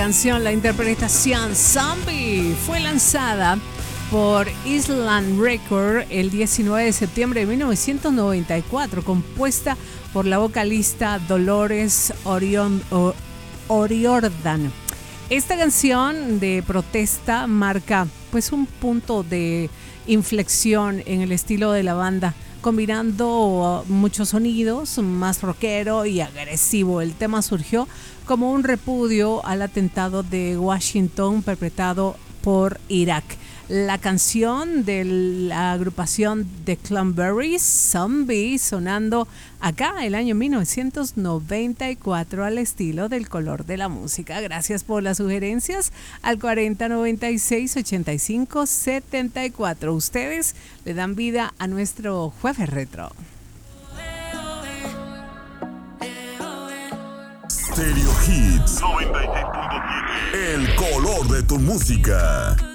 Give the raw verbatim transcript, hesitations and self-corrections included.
Canción, la interpretación Zombie fue lanzada por Island Record el diecinueve de septiembre de mil novecientos noventa y cuatro, compuesta por la vocalista Dolores Orion, o, O'Riordan. Esta canción de protesta marca pues un punto de inflexión en el estilo de la banda, combinando muchos sonidos, más rockero y agresivo. El tema surgió como un repudio al atentado de Washington perpetrado por Irak. La canción de la agrupación The Cranberries, Zombie, sonando acá el año mil novecientos noventa y cuatro al estilo del color de la música. Gracias por las sugerencias al cuarenta noventa y seis ochenta y cinco setenta y cuatro. Ustedes le dan vida a nuestro Jueves Retro. Stereo Hits noventa y seis punto siete. El color de tu música.